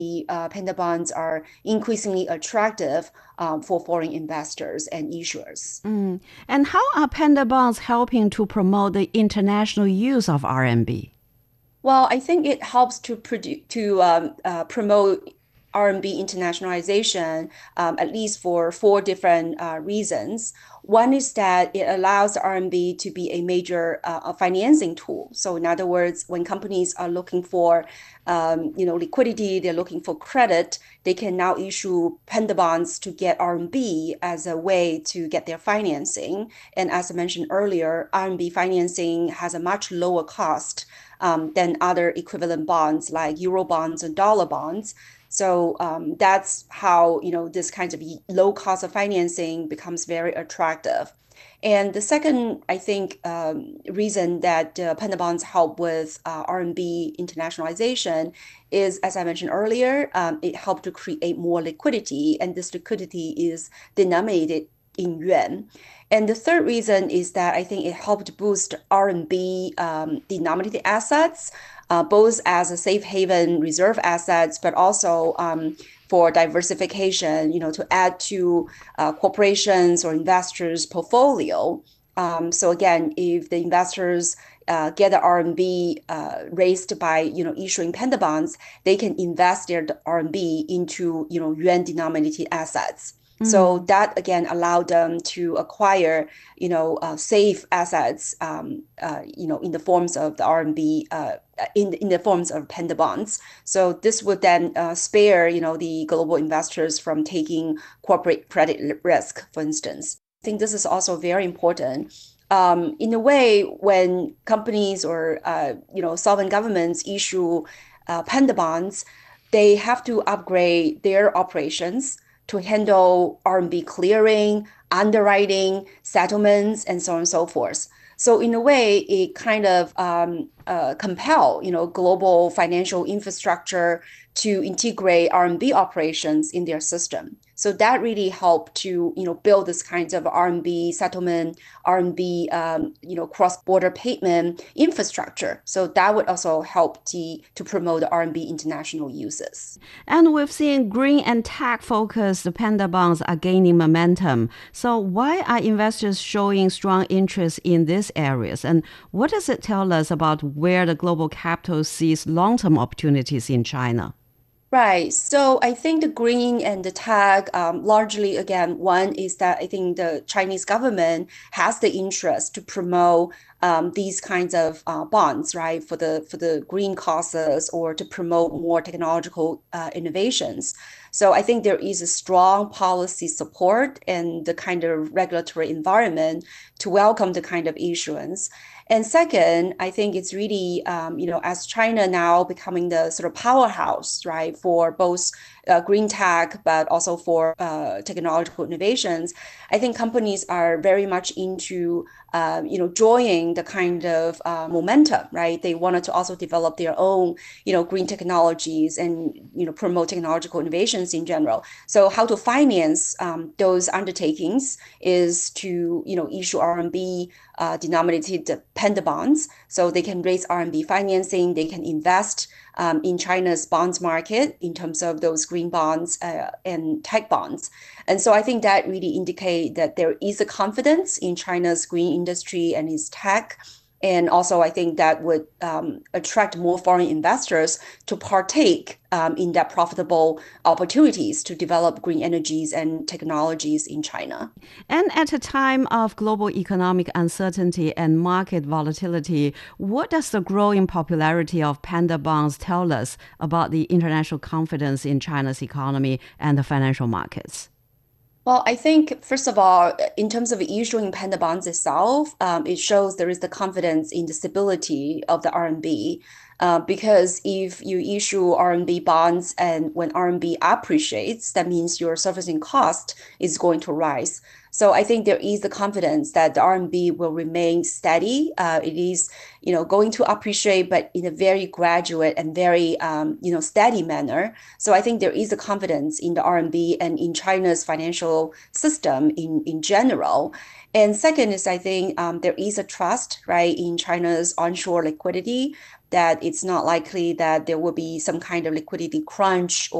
panda bonds are increasingly attractive for foreign investors and issuers. Mm. And how are panda bonds helping to promote the international use of RMB? Well, I think it helps promote RMB internationalization, at least for four different reasons. One is that it allows RMB to be a major financing tool. So, in other words, when companies are looking for, liquidity, they're looking for credit, they can now issue panda bonds to get RMB as a way to get their financing. And as I mentioned earlier, RMB financing has a much lower cost than other equivalent bonds like euro bonds and dollar bonds. So that's how this kind of low cost of financing becomes very attractive. And the second, I think, reason that panda bonds help with RMB internationalization is, as I mentioned earlier, it helped to create more liquidity, and this liquidity is denominated in yuan. And the third reason is that I think it helped boost RMB denominated assets, both as a safe haven reserve assets, but also for diversification, to add to corporations or investors' portfolio. So again, if the investors get the RMB raised by issuing panda bonds, they can invest their RMB into yuan denominated assets. So Mm. that again allowed them to acquire, safe assets, in the forms of the RMB, in the forms of panda bonds. So this would then spare, the global investors from taking corporate credit risk, for instance. I think this is also very important. In a way, when companies or sovereign governments issue panda bonds, they have to upgrade their operations to handle RMB clearing, underwriting, settlements, and so on and so forth. So in a way, it kind of compel, global financial infrastructure to integrate RMB operations in their system. So that really helped to, build this kind of RMB settlement, RMB, cross-border payment infrastructure. So that would also help to promote the RMB international uses. And we've seen green and tech focused panda bonds are gaining momentum. So, why are investors showing strong interest in these areas? And what does it tell us about where the global capital sees long term opportunities in China? Right. So I think the green and the tag, largely, again, one is that I think the Chinese government has the interest to promote these kinds of bonds, right, for the green causes or to promote more technological innovations. So I think there is a strong policy support and the kind of regulatory environment to welcome the kind of issuance. And second, I think it's really, as China now becoming the sort of powerhouse, right, for both green tech, but also for technological innovations, I think companies are very much into, joining the kind of momentum, right? They wanted to also develop their own, green technologies and, promote technological innovations in general. So how to finance those undertakings is to, issue RMB denominated panda bonds. So they can raise RMB financing, they can invest in China's bonds market in terms of those green bonds and tech bonds. And so I think that really indicate that there is a confidence in China's green industry and its tech. And also, I think that would attract more foreign investors to partake in that profitable opportunities to develop green energies and technologies in China. And at a time of global economic uncertainty and market volatility, what does the growing popularity of panda bonds tell us about the international confidence in China's economy and the financial markets? Well, I think, first of all, in terms of issuing panda bonds itself, it shows there is the confidence in the stability of the RMB. Because if you issue RMB bonds and when RMB appreciates, that means your servicing cost is going to rise. So I think there is the confidence that the RMB will remain steady. It is, going to appreciate, but in a very graduate and very, steady manner. So I think there is a confidence in the RMB and in China's financial system in general. And second is I think there is a trust, right, in China's onshore liquidity. that it's not likely that there will be some kind of liquidity crunch